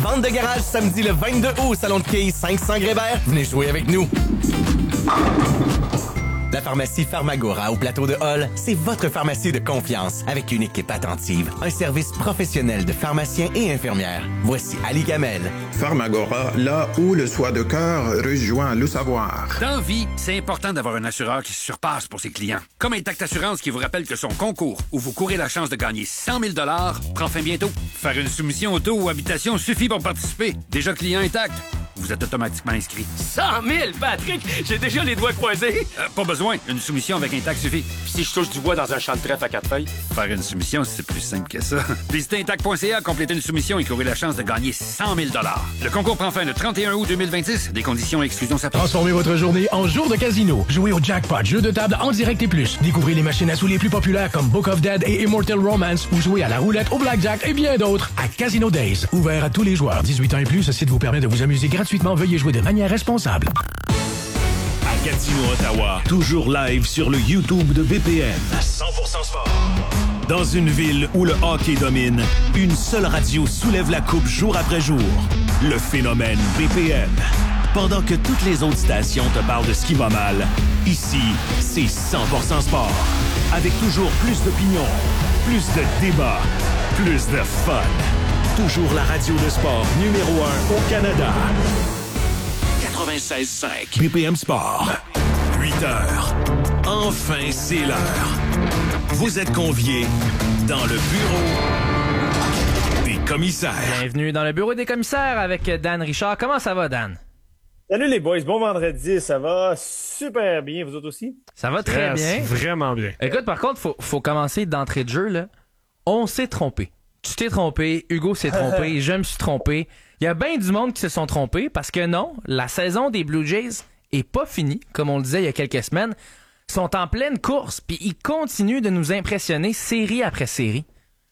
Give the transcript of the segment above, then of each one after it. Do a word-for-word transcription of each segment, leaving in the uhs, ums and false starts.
Vente de garage samedi le vingt-deux août au Salon de quai cinq cents Grébert. Venez jouer avec nous. La pharmacie Pharmagora au plateau de Hall, c'est votre pharmacie de confiance avec une équipe attentive, un service professionnel de pharmaciens et infirmières. Voici Ali Gamel. Pharmagora, là où le soi de cœur rejoint le savoir. Dans vie, c'est important d'avoir un assureur qui se surpasse pour ses clients. Comme Intact Assurance qui vous rappelle que son concours, où vous courez la chance de gagner cent mille dollars, prend fin bientôt. Faire une soumission auto ou habitation suffit pour participer. Déjà client Intact, vous êtes automatiquement inscrit. cent mille, Patrick! J'ai déjà les doigts croisés! Euh, pas besoin, une soumission avec Intact suffit. Puis si je touche du bois dans un champ de trèfle à quatre feuilles? Faire une soumission, c'est plus simple que ça. Visitez intact point c a, complétez une soumission et courez la chance de gagner cent mille dollars. Le concours prend fin le trente et un août deux mille vingt-six. Des conditions et exclusions s'appliquent. Transformez votre journée en jour de casino. Jouez au jackpot, jeu de table en direct et plus. Découvrez les machines à sous les plus populaires comme Book of Dead et Immortal Romance ou jouez à la roulette, au blackjack et bien d'autres à Casino Days. Ouvert à tous les joueurs. dix-huit ans et plus, ce site vous permet de vous amuser gratuitement. Veuillez jouer de manière responsable. À Gatineau, Ottawa, toujours live sur le YouTube de B P M. cent pour cent sport. Dans une ville où le hockey domine, une seule radio soulève la coupe jour après jour. Le phénomène B P M. Pendant que toutes les autres stations te parlent de ce qui va mal, ici, c'est cent pour cent sport. Avec toujours plus d'opinions, plus de débats, plus de fun. Toujours la radio de sport numéro un au Canada. quatre-vingt-seize cinq. B P M Sport. huit heures. Enfin, c'est l'heure. Vous êtes conviés dans le bureau des commissaires. Bienvenue dans le bureau des commissaires avec Dan Richard. Comment ça va, Dan? Salut les boys, bon vendredi, ça va super bien, vous autres aussi? Ça va très bien. Vraiment bien. Écoute, par contre, faut, faut commencer d'entrée de jeu, là. On s'est trompé. Tu t'es trompé, Hugo s'est trompé, je me suis trompé. Il y a bien du monde qui se sont trompés parce que non, la saison des Blue Jays est pas finie, comme on le disait il y a quelques semaines. Ils sont en pleine course, puis ils continuent de nous impressionner série après série.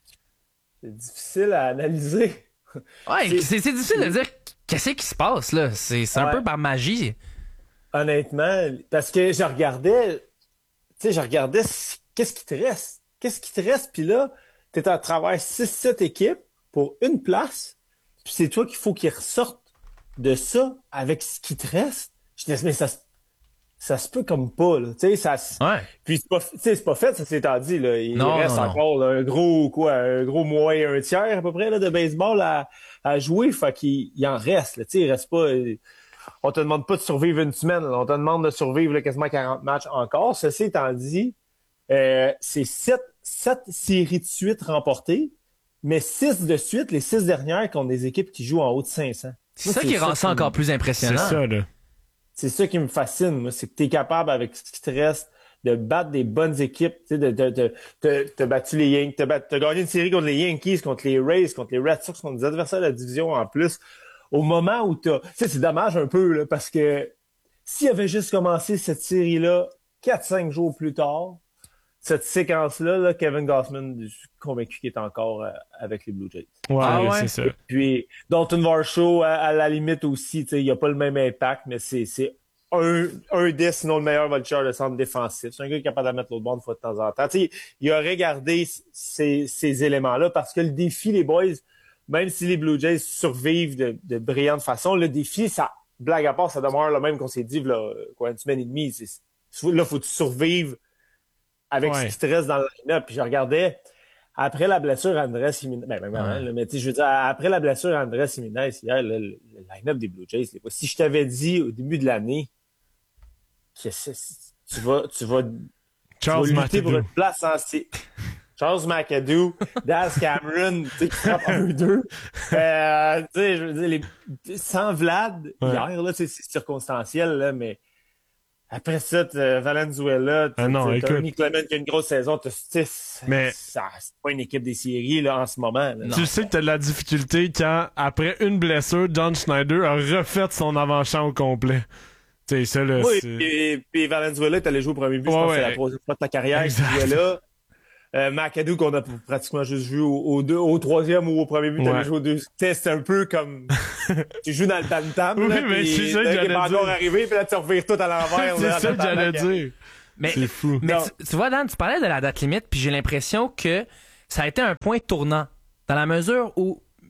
C'est difficile à analyser. Ouais, c'est, c'est, c'est difficile de dire qu'est-ce qui se passe, là. C'est, c'est ouais. un peu par magie. Honnêtement, parce que je regardais, tu sais, je regardais qu'est-ce qui te reste. Qu'est-ce qui te reste, puis là, t'es à travers six sept équipes pour une place, puis c'est toi qu'il faut qu'ils ressortent de ça avec ce qui te reste. Je dis, mais ça, ça se peut comme pas, là. Tu sais, ça ouais. Puis c'est pas, tu sais, c'est pas fait, ça s'est dit, là. Il non, reste non, encore là, un gros, quoi, un gros mois et un tiers, à peu près, là, de baseball à, à jouer. Fait qu'il il en reste, là. Tu sais, il reste pas, on te demande pas de survivre une semaine, là. On te demande de survivre, là, quasiment quarante matchs encore. Ceci étant dit, euh, c'est sept, sept séries de suite remportées, mais six de suite, les six dernières contre des équipes qui jouent en haut de cinq cents. C'est moi, ça c'est qui ça rend ça encore me... plus impressionnant. C'est ça, là. C'est ça qui me fascine, moi, c'est que t'es capable, avec ce qui te reste, de battre des bonnes équipes, tu sais, de, de, de, de, t'as battu les Yankees, t'as, battu, t'as gagné une série contre les Yankees, contre les Rays, contre les Red Sox, contre des adversaires de la division en plus. Au moment où t'as, tu sais, c'est dommage un peu, là, parce que s'il avait juste commencé cette série-là quatre cinq jours plus tard, cette séquence-là, là, Kevin Gausman, je suis convaincu qu'il est encore euh, avec les Blue Jays. Ouais, ah ouais, ouais, c'est ça. Et puis, Dalton Varsho, à, à la limite aussi, tu sais, il a pas le même impact, mais c'est, c'est un, un des, sinon le meilleur vulture de centre défensif. C'est un gars qui est capable de mettre l'autre bord une fois de temps en temps. Tu sais, il aurait gardé ces, ces éléments-là parce que le défi, les boys, même si les Blue Jays survivent de, de brillante façon, le défi, ça, blague à part, ça demeure le même qu'on s'est dit, là, quoi, une semaine et demie. C'est, là, faut que tu survives avec ouais. ce qui te reste dans le line-up. Puis je regardais, après la blessure à Andrés Jiménez, ben, ben, ben, ouais. mais tu sais, je veux dire, après la blessure à Andrés Jiménez, hier, le, le, le line-up des Blue Jays, si je t'avais dit au début de l'année que c'est, tu vas, tu vas, tu vas lutter McAdoo. Pour une place en C. Charles McAdoo, Daz Cameron, tu sais, qui frappe un deux. Euh, tu sais, je veux dire, les, sans Vlad, ouais. hier, là, c'est circonstanciel, là, mais après ça, t'as Valenzuela, t'as, ah non, t'as Tony Clement qui a une grosse saison. T'as, mais ça, c'est pas une équipe des séries là, en ce moment. Là. Tu non. sais que t'as de la difficulté quand, après une blessure, John Schneider a refait son avant-champ au complet. Tu sais, ça, là, oui, c'est... et puis Valenzuela, t'allais jouer au premier but. Ouais, je pense ouais. que c'est la troisième fois de ta carrière que tu jouais là. Euh, McAdoo, qu'on a pratiquement juste vu au, au, deux, au troisième ou au premier but, t'avais ouais. joué au deux. C'est un peu comme tu joues dans le tam-tam. Oui, là, mais c'est ça que j'allais dire. Encore arrivé, puis là, tu revires tout à l'envers. C'est là, ça que j'allais dire. Mais, c'est fou. Mais tu, tu vois, Dan, tu parlais de la date limite, puis j'ai l'impression que ça a été un point tournant. Dans la mesure où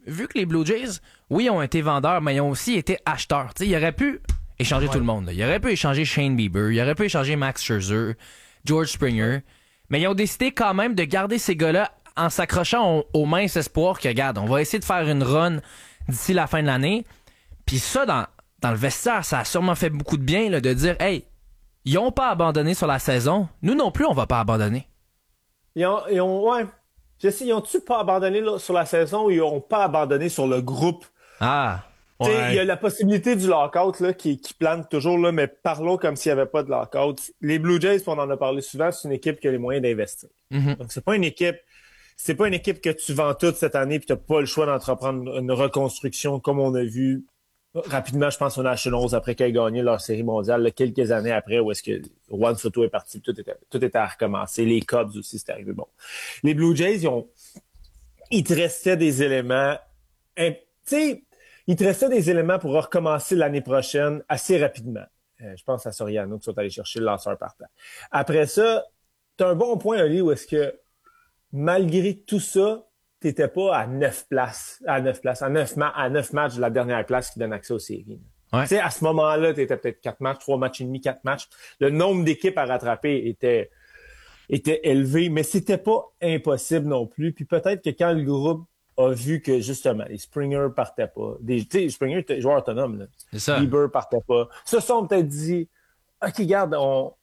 vu que les Blue Jays, oui, ont été vendeurs, mais ils ont aussi été acheteurs. T'sais, ils auraient pu échanger ouais. tout le monde. Là. Ils auraient pu échanger Shane Bieber, ils auraient pu échanger Max Scherzer, George Springer, mais ils ont décidé quand même de garder ces gars-là en s'accrochant au, au mince espoir que, regarde, on va essayer de faire une run d'ici la fin de l'année. Puis ça, dans, dans le vestiaire, ça a sûrement fait beaucoup de bien là, de dire, hey, ils ont pas abandonné sur la saison, nous non plus, on va pas abandonner. Ils ont, ils ont ouais. Je sais, ils ont-tu pas abandonné là, sur la saison ou ils n'ont pas abandonné sur le groupe? Ah, ouais. Il y a la possibilité du lockout là, qui, qui plane toujours, là, mais parlons comme s'il n'y avait pas de lockout. Les Blue Jays, on en a parlé souvent, c'est une équipe qui a les moyens d'investir. Mm-hmm. Donc, c'est pas une équipe c'est pas une équipe que tu vends toute cette année puis tu n'as pas le choix d'entreprendre une reconstruction comme on a vu rapidement, je pense, aux Nationals après qu'ils aient gagné leur série mondiale, là, quelques années après, où est-ce que Juan Soto est parti, tout était, tout était à recommencer. Les Cubs aussi, c'est arrivé. Bon. Les Blue Jays, ils ont, il te restait des éléments, tu sais, il te restait des éléments pour recommencer l'année prochaine assez rapidement. Euh, je pense à Soriano qui sont allés chercher le lanceur partant. Après ça, tu as un bon point, Oli, où est-ce que, malgré tout ça, t'étais pas à neuf places, à neuf places, à neuf, ma- à neuf matchs de la dernière place qui donne accès aux séries. Ouais. Tu sais, à ce moment-là, t'étais peut-être quatre matchs, trois matchs et demi, quatre matchs. Le nombre d'équipes à rattraper était, était élevé, mais c'était pas impossible non plus. Puis peut-être que quand le groupe a vu que, justement, les Springer partaient pas, des, tu sais, Springer était joueur autonome, là. C'est ça. Bieber partait pas. Se sont peut-être dit, OK, regarde, on,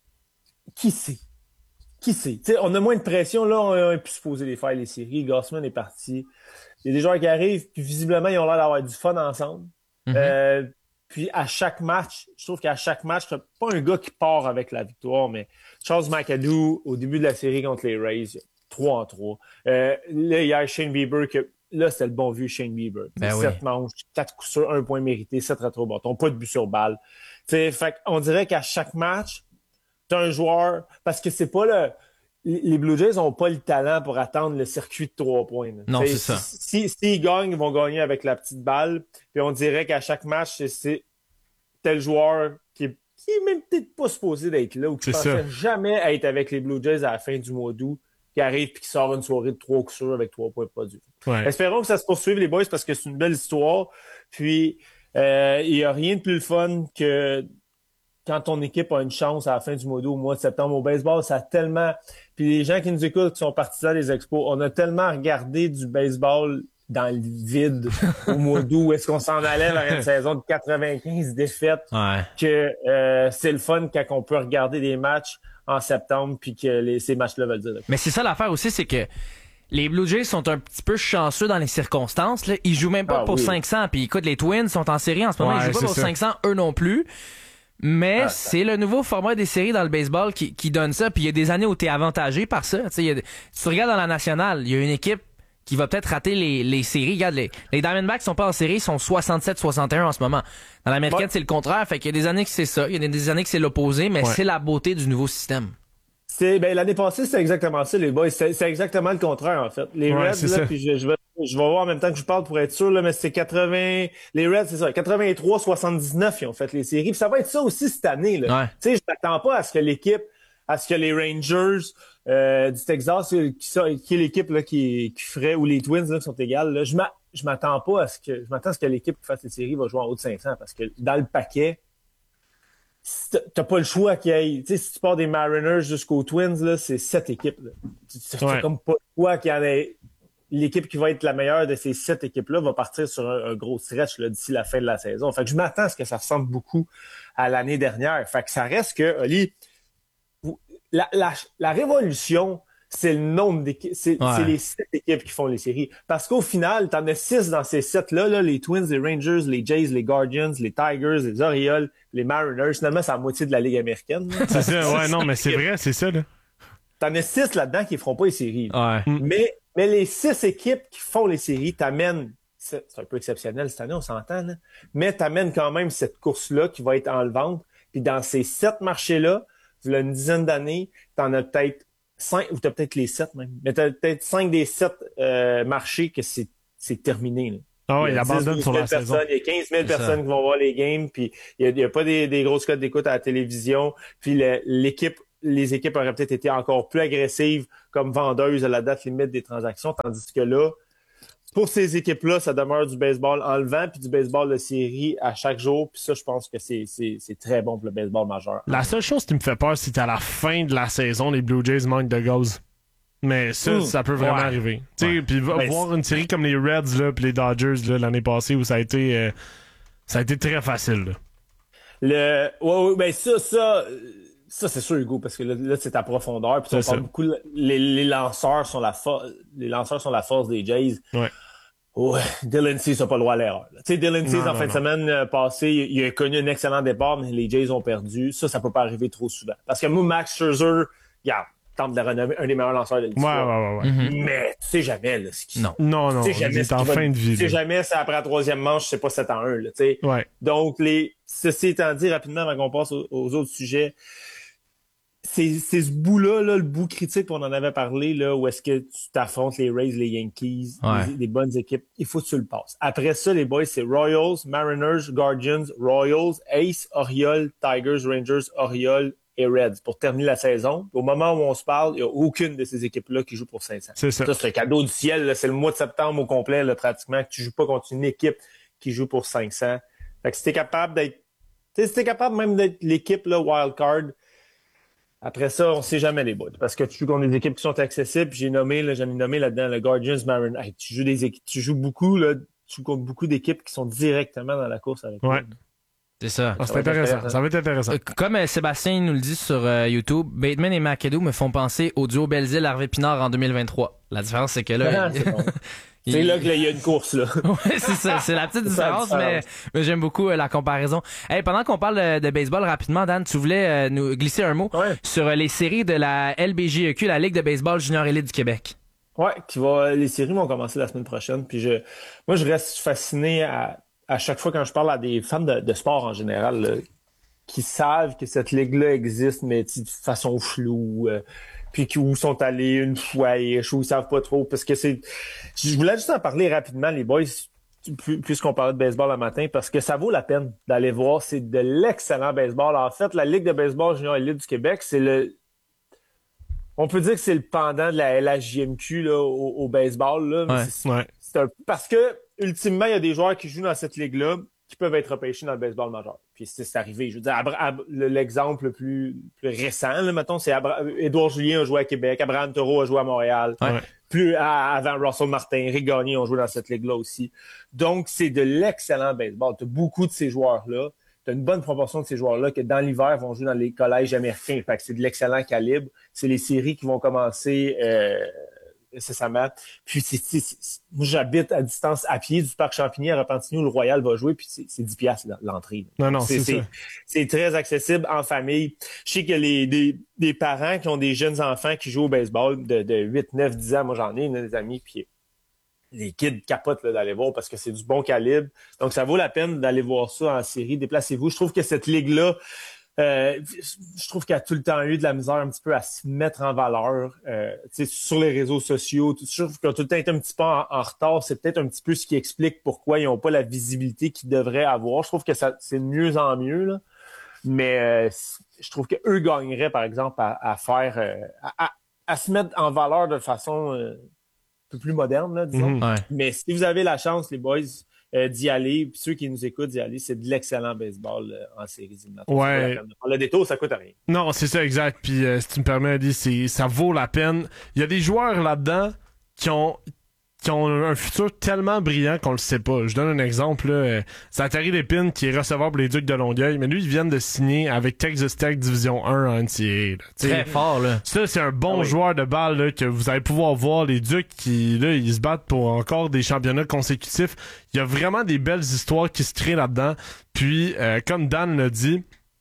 qui sait? Qui sait? T'sais, on a moins de pression. Là, on a pu se poser les faire les séries. Gossman est parti. Il y a des joueurs qui arrivent, puis visiblement, ils ont l'air d'avoir du fun ensemble. Mm-hmm. Euh, puis à chaque match, je trouve qu'à chaque match, c'est pas un gars qui part avec la victoire, mais Charles McAdoo, au début de la série contre les Rays, trois en trois. Euh, là, il y a Shane Bieber, que là, c'était le bon vieux Shane Bieber. Ben sept oui. manches, quatre coups sûrs, un point mérité, sept rétro bâtons, pas de but sur balle. T'sais, fait on dirait qu'à chaque match, t'as un joueur, parce que c'est pas le, les Blue Jays ont pas le talent pour attendre le circuit de trois points. Là. Non, T'sais, c'est ça. Si, si, s'ils gagnent, ils vont gagner avec la petite balle, puis on dirait qu'à chaque match, c'est, c'est tel joueur qui est, qui est même peut-être pas supposé d'être là, ou qui C'est pensait ça. jamais être avec les Blue Jays à la fin du mois d'août, qui arrive puis qui sort une soirée de trois coups sûrs avec trois points produits. Ouais. Espérons que ça se poursuive, les boys, parce que c'est une belle histoire. Puis, euh, il y a rien de plus le fun que quand ton équipe a une chance à la fin du mois d'août, au mois de septembre au baseball, ça a tellement... Puis les gens qui nous écoutent, qui sont partisans des expos, on a tellement regardé du baseball dans le vide au mois d'août, où est-ce qu'on s'en allait vers une saison de quatre-vingt-quinze défaites, Ouais. que euh, c'est le fun quand on peut regarder des matchs en septembre, puis que les, ces matchs-là veulent dire. Mais c'est ça l'affaire aussi, c'est que les Blue Jays sont un petit peu chanceux dans les circonstances. Là. Ils jouent même pas Ah, pour oui. cinq cents. Puis écoute, les Twins sont en série en ce moment. Ouais, Ils jouent pas c'est pour ça. cinq cents, eux non plus. Mais Ah, c'est le nouveau format des séries dans le baseball qui, qui donne ça. Puis il y a des années où t'es avantagé par ça. Tu sais, il y a, tu regardes dans la nationale, il y a une équipe qui va peut-être rater les, les séries. Regarde, les, les Diamondbacks sont pas en série, ils sont soixante-sept soixante et un en ce moment. Dans l'américaine, Ouais. c'est le contraire. Fait qu'il y a des années que c'est ça. Il y a des années que c'est l'opposé, mais Ouais. c'est la beauté du nouveau système. C'est, ben, l'année passée, c'était exactement ça, les boys. C'est, c'est exactement le contraire, en fait. Les Ouais, Reds, c'est là, ça. puis je, je vais, je vais voir en même temps que je parle pour être sûr, là, mais c'est quatre-vingts, les Reds, c'est ça, quatre-vingt-trois soixante-dix-neuf, ils ont fait les séries. Puis ça va être ça aussi cette année, là. Ouais. Tu sais, je m'attends pas à ce que l'équipe, à ce que les Rangers, euh, du Texas, qui, sont- qui est l'équipe, là, qui, qui ferait, ou les Twins, là, qui sont égales, là, je m'a- je m'attends pas à ce que, je m'attends à ce que l'équipe qui fasse les séries va jouer en haut de cinq cents, parce que dans le paquet, si t'as- t'as pas le choix qu'il y ait, tu sais, si tu pars des Mariners jusqu'aux Twins, là, c'est sept équipes, là. Tu- tu- Ouais. T'as comme pas le choix qu'il y en ait. L'équipe qui va être la meilleure de ces sept équipes-là va partir sur un, un gros stretch, là, d'ici la fin de la saison. Fait que je m'attends à ce que ça ressemble beaucoup à l'année dernière. Fait que ça reste que, Oli, vous- la, la, la révolution, c'est le nombre d'équipes, c'est, Ouais. c'est les sept équipes qui font les séries. Parce qu'au final, t'en as six dans ces sept-là, là, les Twins, les Rangers, les Jays, les Guardians, les Tigers, les Orioles, les Mariners. Finalement, c'est la moitié de la Ligue américaine. là. C'est ça, ouais, non, mais c'est vrai, c'est ça, là. T'en as six là-dedans qui feront pas les séries. Ouais. Mais, mais les six équipes qui font les séries t'amènent, c'est, c'est un peu exceptionnel cette année, on s'entend, là, mais t'amènent quand même cette course-là qui va être enlevante. Puis dans ces sept marchés-là, il y a une dizaine d'années, t'en as peut-être cinq, ou t'as peut-être les sept même, mais t'as peut-être cinq des sept euh, marchés que c'est, c'est terminé. Là. Ah ouais, Il il y a abandonne dix, sur douze la mille saison. personnes, il y a quinze mille C'est personnes ça. qui vont voir les games, puis il n'y a, a pas des, des grosses cotes d'écoute à la télévision, puis le- l'équipe, les équipes auraient peut-être été encore plus agressives comme vendeuses à la date limite des transactions, tandis que là, pour ces équipes-là, ça demeure du baseball enlevant puis du baseball de série à chaque jour. Puis ça, je pense que c'est, c'est, c'est très bon pour le baseball majeur. La seule chose qui me fait peur, c'est qu'à la fin de la saison, les Blue Jays manquent de gaz. Mais ça, mmh. ça peut vraiment ouais. arriver. Ouais. Puis ben, voir une série comme les Reds là, puis les Dodgers là, l'année passée où ça a été, euh, ça a été très facile. Là. Le, ouais, ouais, ben ça, ça, ça c'est sûr, Hugo, parce que là, là c'est à profondeur. Puis on parle beaucoup, les, les lanceurs sont la force, les lanceurs sont la force des Jays. Ouais. Ouais, Dylan Cease n'a pas le droit à l'erreur. Tu sais, Dylan Cease, en fin non. de semaine euh, passée, il a connu un excellent départ, mais les Jays ont perdu. Ça, ça peut pas arriver trop souvent. Parce que moi, Max Scherzer, regarde, tente de renommer un des meilleurs lanceurs de l'histoire. Ouais, ouais, ouais. ouais. Mm-hmm. Mais tu sais jamais, là, ce qui... Non, non, non. Tu sais jamais, c'est en fin de vie. Tu sais jamais, c'est après la troisième manche, c'est pas sept en un, là, tu sais. Ouais. Donc, les, ceci étant dit, rapidement, avant qu'on passe aux, aux autres sujets, c'est, c'est ce bout-là, là, le bout critique, on en avait parlé, là, où est-ce que tu t'affrontes les Rays, les Yankees, ouais. les, les bonnes équipes. Il faut que tu le passes. Après ça, les boys, c'est Royals, Mariners, Guardians, Royals, Ace, Orioles, Tigers, Rangers, Orioles et Reds pour terminer la saison. Au moment où on se parle, il n'y a aucune de ces équipes-là qui joue pour cinq cents. C'est ça. Ça, c'est un cadeau du ciel, là. C'est le mois de septembre au complet, là, pratiquement, que tu joues pas contre une équipe qui joue pour cinq cents. Fait que si t'es capable d'être, tu sais, si t'es capable même d'être l'équipe, là, wild card, après ça, on sait jamais les bouts. Parce que tu joues contre des équipes qui sont accessibles. J'ai nommé, là, j'en ai nommé là-dedans, le Guardians, Mariners. Hey, tu joues des équipes, tu joues beaucoup, là, tu joues contre beaucoup d'équipes qui sont directement dans la course avec ouais. eux. C'est ça. Ah, c'est ça intéressant. intéressant. Ça va être intéressant. Euh, comme euh, Sébastien nous le dit sur euh, YouTube, Bateman et McAdoo me font penser au duo Belzile-Harvey-Pinard en deux mille vingt-trois. La différence, c'est que là... c'est bon. il... C'est là qu'il y a une course, là. Oui, c'est ça. C'est la petite différence, mais, mais j'aime beaucoup euh, la comparaison. Hey, pendant qu'on parle de, de baseball, rapidement, Dan, tu voulais euh, nous glisser un mot ouais. sur euh, les séries de la L B J E Q, la Ligue de baseball junior élite du Québec. Ouais, qui va, les séries vont commencer la semaine prochaine. Puis je, moi, je reste fasciné à... à chaque fois quand je parle à des fans de, de sport en général, là, qui savent que cette ligue-là existe, mais de façon floue, euh, puis où sont allés une fois, et où ils savent pas trop, parce que c'est... Je voulais juste en parler rapidement, les boys, puisqu'on parlait de baseball le matin, parce que ça vaut la peine d'aller voir. C'est de l'excellent baseball. En fait, la Ligue de baseball junior élite du Québec, c'est le... On peut dire que c'est le pendant de la L H J M Q là, au, au baseball. Là, ouais, c'est, ouais. c'est un... Parce que ultimement, il y a des joueurs qui jouent dans cette ligue-là qui peuvent être repêchés dans le baseball majeur. Puis c'est, c'est arrivé. Je veux dire, Abra- Ab- l'exemple le plus, plus récent, là, mettons, c'est Abra- Édouard Julien a joué à Québec, Abraham Taureau a joué à Montréal. Ouais. Plus à, avant Russell Martin, Rick Gagné ont joué dans cette ligue-là aussi. Donc, c'est de l'excellent baseball. Tu as beaucoup de ces joueurs-là. Tu as une bonne proportion de ces joueurs-là qui, dans l'hiver, vont jouer dans les collèges américains. Fait que c'est de l'excellent calibre. C'est les séries qui vont commencer... Euh, nécessairement. Puis c'est, c'est, c'est, moi j'habite à distance à pied du parc Champigny à Repentigny où le Royal va jouer, puis c'est, c'est dix piastres l'entrée. Non, non, c'est, c'est, c'est, c'est très accessible en famille. Je sais que les des, des parents qui ont des jeunes enfants qui jouent au baseball de, de huit, neuf, dix ans, moi j'en ai des amis, puis les kids capotent là, d'aller voir parce que c'est du bon calibre. Donc ça vaut la peine d'aller voir ça en série. Déplacez-vous. Je trouve que cette ligue-là, Euh, je trouve qu'il y a tout le temps eu de la misère un petit peu à se mettre en valeur euh, sur les réseaux sociaux. Je trouve qu'ils ont tout le temps été un petit peu en, en retard. C'est peut-être un petit peu ce qui explique pourquoi ils n'ont pas la visibilité qu'ils devraient avoir. Je trouve que ça, c'est de mieux en mieux, là. Mais euh, je trouve qu'eux gagneraient, par exemple, à, à faire euh, à, à, à se mettre en valeur de façon euh, un peu plus moderne, là, disons. Mmh, ouais. Mais si vous avez la chance, les boys, Euh, d'y aller, puis ceux qui nous écoutent d'y aller, c'est de l'excellent baseball euh, en séries éliminatoires. Ouais. Le détour, ça coûte rien. Non, c'est ça, exact. Puis euh, si tu me permets, Adi, c'est ça vaut la peine. Il y a des joueurs là-dedans qui ont qui ont un futur tellement brillant qu'on le sait pas. Je donne un exemple, là. Euh, Zachary Lépine, qui est receveur pour les Ducs de Longueuil, mais lui, ils viennent de signer avec Texas Tech Division un en N C A A. Très fort, là. Ça, c'est un bon ah oui. joueur de balle là, que vous allez pouvoir voir. Les Ducs qui, là, ils se battent pour encore des championnats consécutifs. Il y a vraiment des belles histoires qui se créent là-dedans. Puis, euh, comme Dan l'a dit,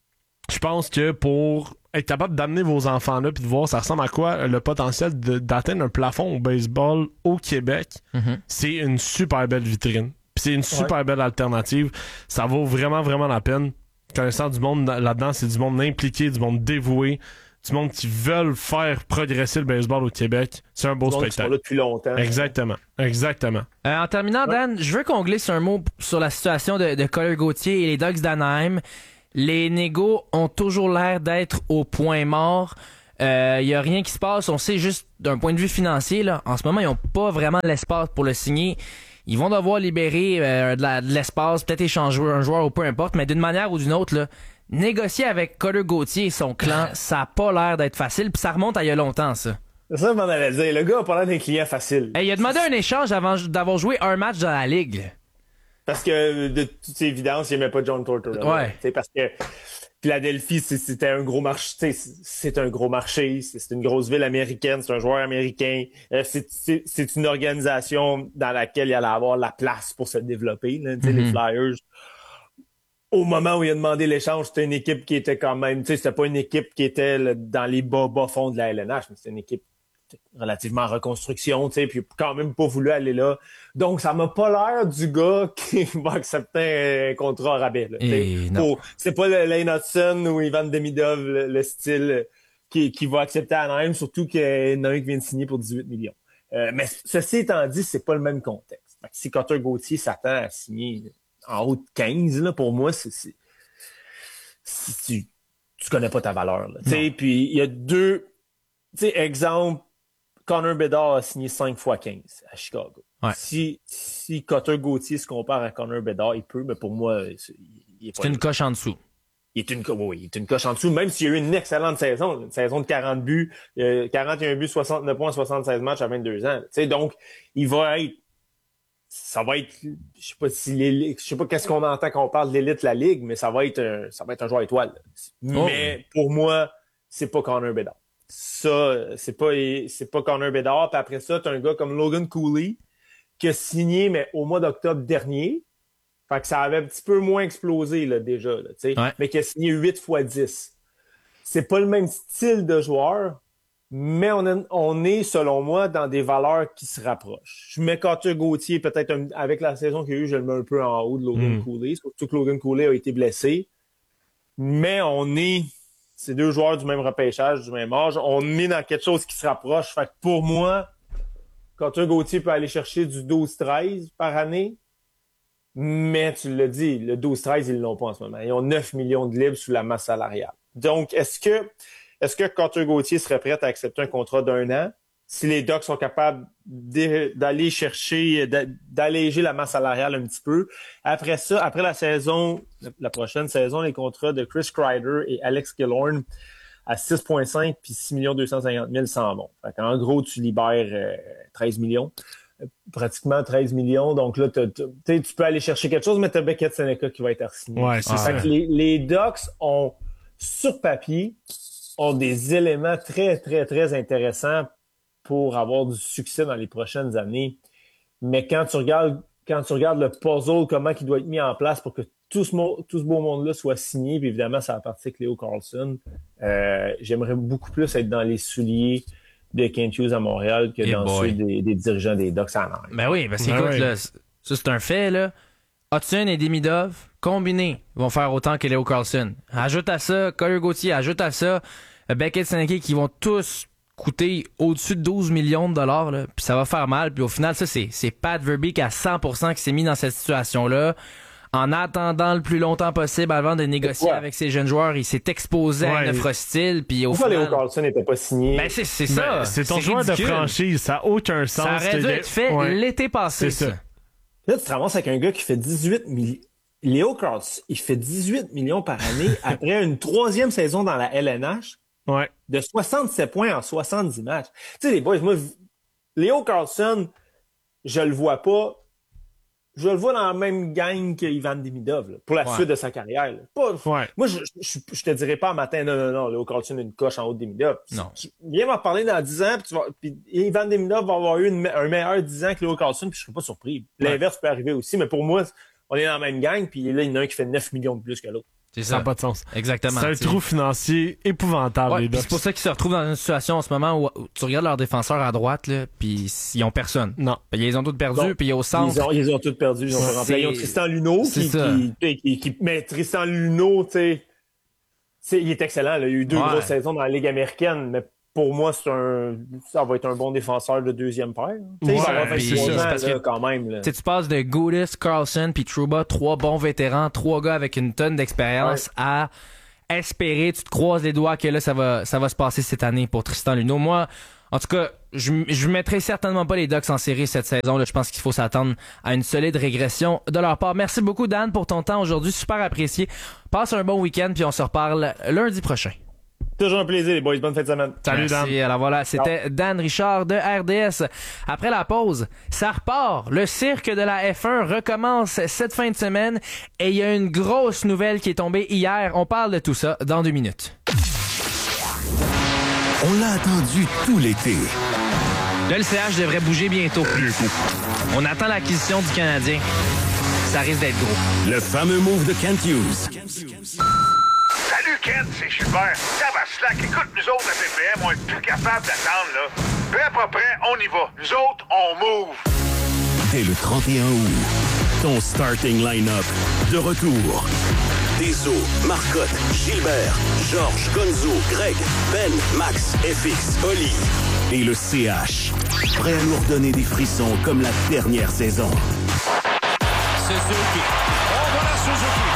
je pense que pour être capable d'amener vos enfants là puis de voir ça ressemble à quoi le potentiel de, d'atteindre un plafond au baseball au Québec, mm-hmm. c'est une super belle vitrine. Puis c'est une super ouais. belle alternative. Ça vaut vraiment, vraiment la peine. Connaissant du monde là-dedans, c'est du monde impliqué, du monde dévoué, du monde qui veulent faire progresser le baseball au Québec. C'est un beau spectacle. Qui sont là depuis longtemps. Exactement. Exactement. Euh, en terminant, Dan, ouais. je veux qu'on glisse un mot sur la situation de, de Colin Gauthier et les Ducks d'Anaheim. Les négos ont toujours l'air d'être au point mort. Il euh, y a rien qui se passe. On sait juste d'un point de vue financier, là, en ce moment, ils ont pas vraiment l'espace pour le signer. Ils vont devoir libérer euh, de, la, de l'espace, peut-être échanger un joueur ou peu importe, mais d'une manière ou d'une autre, là, négocier avec Cutter Gauthier et son clan, ça a pas l'air d'être facile, puis ça remonte à il y a longtemps, ça. C'est ça que je m'en allais dire. Le gars a pas l'air d'un client facile. Hey, il a demandé un échange avant d'avoir joué un match dans la ligue. Parce que, de toute évidence, il aimait pas John Tortorella. Ouais. T'sais, parce que Philadelphie, c'était un gros marché. C'est un gros marché. C'est une grosse ville américaine. C'est un joueur américain. C'est une organisation dans laquelle il allait avoir la place pour se développer. Là, mm-hmm. Les Flyers, au moment où il a demandé l'échange, c'était une équipe qui était quand même... C'était pas une équipe qui était là, dans les bas, bas fonds de la L N H, mais c'était une équipe relativement en reconstruction, tu sais, puis quand même pas voulu aller là. Donc, ça m'a pas l'air du gars qui va accepter un contrat à rabais. Là, pour, c'est pas le Lane Hudson ou Ivan Demidov, le, le style qui, qui va accepter Anaheim, surtout qu'il y en a un qui vient de signer pour dix-huit millions. Euh, mais ceci étant dit, c'est pas le même contexte. Fait que si Cutter Gauthier s'attend à signer en haut de quinze, là, pour moi, c'est... c'est, c'est tu, tu connais pas ta valeur. Tu sais, puis il y a deux... Tu sais, exemple, Connor Bedard a signé cinq fois quinze à Chicago. Ouais. Si, si Cutter Gauthier se compare à Connor Bedard, il peut, mais pour moi, c'est, il est pas c'est une là. coche en dessous. Il est une, oui, il est une coche en dessous, même s'il y a eu une excellente saison, une saison de quarante buts, euh, quarante et un buts, soixante-neuf points, soixante-seize matchs à vingt-deux ans. Tu sais, donc, il va être, ça va être, je sais pas si l'élite, je sais pas qu'est-ce qu'on entend quand on parle de l'élite de la ligue, mais ça va être un, ça va être un joueur étoile. Mais oh. Pour moi, c'est pas Connor Bedard. Ça, c'est pas, c'est pas Connor Bedard. Puis après ça, t'as un gars comme Logan Cooley qui a signé, mais au mois d'octobre dernier. Fait que ça avait un petit peu moins explosé, là, déjà, là, tu sais. Ouais. Mais qui a signé huit fois dix. C'est pas le même style de joueur, mais on, a, on est, selon moi, dans des valeurs qui se rapprochent. Je mets Cutter Gauthier, peut-être, un, avec la saison qu'il y a eu, je le mets un peu en haut de Logan mm. Cooley. Surtout que Logan Cooley a été blessé. Mais on est... C'est deux joueurs du même repêchage, du même âge. On est dans quelque chose qui se rapproche. Fait que pour moi, Cutter Gauthier peut aller chercher du douze treize par année. Mais tu l'as dit, le douze treize, ils l'ont pas en ce moment. Ils ont neuf millions de libres sous la masse salariale. Donc, est-ce que, est-ce que Cutter Gauthier serait prêt à accepter un contrat d'un an si les Ducks sont capables d'aller chercher, d'alléger la masse salariale un petit peu? Après ça, après la saison, la prochaine saison, les contrats de Chris Kreider et Alex Killorn à six virgule cinq puis six millions deux cent cinquante mille s'en vont. Fait qu'en gros, tu libères euh, treize millions. Pratiquement treize millions. Donc là, t'as, t'as, tu peux aller chercher quelque chose, mais t'as Beckett Seneca qui va être re-signé. Ouais, c'est fait ça. que les, les Ducks ont, sur papier, ont des éléments très, très, très intéressants pour avoir du succès dans les prochaines années. Mais quand tu regardes, quand tu regardes le puzzle, comment il doit être mis en place pour que tout ce, mo- tout ce beau monde-là soit signé, puis évidemment, ça va partir avec Leo Carlsson, euh, j'aimerais beaucoup plus être dans les souliers de Kent Hughes à Montréal que hey dans boy. ceux des, des dirigeants des Ducks à Anaheim. Ben oui, parce que ben écoute, oui. là, ça c'est un fait, là. Hudson et Demidov, combinés, vont faire autant que Leo Carlsson. Ajoute à ça, Cutter Gauthier, ajoute à ça, Beckett Seneca, qui vont tous coûter au-dessus de douze millions de dollars, là, puis ça va faire mal. Puis au final, ça, c'est, c'est Pat Verbeek à cent pour cent qui s'est mis dans cette situation-là. En attendant le plus longtemps possible avant de négocier avec ces jeunes joueurs, il s'est exposé ouais. à une offre hostile. Puis au Pourquoi final, Leo Carlsson n'était pas signé? Ben c'est, c'est ça. Ben, c'est ton c'est joueur ridicule. de franchise. Ça n'a aucun sens. Ça aurait dû être fait ouais. l'été passé. C'est ça. ça. Là, tu te ramasses avec un gars qui fait dix-huit millions. Leo Carlsson, il fait dix-huit millions par année après une troisième saison dans la L N H. Ouais. De soixante-sept points en soixante-dix matchs. Tu sais, les boys, moi, Leo Carlsson, je le vois pas. Je le vois dans la même gang qu'Ivan Demidov, là, pour la ouais. suite de sa carrière. Là. Pas, ouais. Moi, je, je, je te dirais pas un matin, non, non, non, Leo Carlsson a une coche en haut de Demidov. Non. Tu, viens m'en parler dans dix ans, puis, tu vas, puis Ivan Demidov va avoir eu une, un meilleur dix ans que Leo Carlsson, puis je serais pas surpris. L'inverse ouais. peut arriver aussi, mais pour moi, on est dans la même gang, puis là, il y en a un qui fait neuf millions de plus que l'autre. C'est ça. Ça n'a pas de sens. Exactement. C'est un t'sais. trou financier épouvantable, ouais, les Ducks. C'est pour ça qu'ils se retrouvent dans une situation en ce moment où, où tu regardes leurs défenseurs à droite, là, puis ils ont personne. Non. Ils les ont tous perdus, puis au centre. Ils ont, ils ont tous perdus. Ils ont, remplacé, ils ont Tristan Luneau, qui, qui, qui, qui, mais Tristan Luneau, tu sais, il est excellent. Là. Il y a eu deux ouais. grosses saisons dans la Ligue américaine, mais pour moi, c'est un, ça va être un bon défenseur de deuxième paire. Ouais, il va avoir vingt-trois ans, parce là, que, quand même. Là. Tu passes de Goudis, Carlsson puis Trouba, trois bons vétérans, trois gars avec une tonne d'expérience, ouais. à espérer, tu te croises les doigts que là, ça va, ça va se passer cette année pour Tristan Luneau. Moi, en tout cas, je je mettrai certainement pas les Ducks en série cette saison. Là, je pense qu'il faut s'attendre à une solide régression de leur part. Merci beaucoup, Dan, pour ton temps aujourd'hui. Super apprécié. Passe un bon week-end, puis on se reparle lundi prochain. Toujours un plaisir, les boys. Bonne fin de semaine. Salut, Dan. Merci. Alors voilà, c'était Dan Richard de R D S. Après la pause, ça repart. Le cirque de la F un recommence cette fin de semaine et il y a une grosse nouvelle qui est tombée hier. On parle de tout ça dans deux minutes. On l'a attendu tout l'été. Là, le C H devrait bouger bientôt. On attend l'acquisition du Canadien. Ça risque d'être gros. Le fameux move de Kent Hughes. Salut Kent, c'est Schubert. Ça va slack. Écoute, nous autres, la P P M, on est plus capable d'attendre, là. Prêt, pas prêt, on y va. Nous autres, on move. Dès le trente et un août, ton starting line-up de retour. Deso, Marcotte, Gilbert, Georges, Gonzo, Greg, Ben, Max, F X, Oli et le C H. Prêt à nous redonner des frissons comme la dernière saison. Suzuki.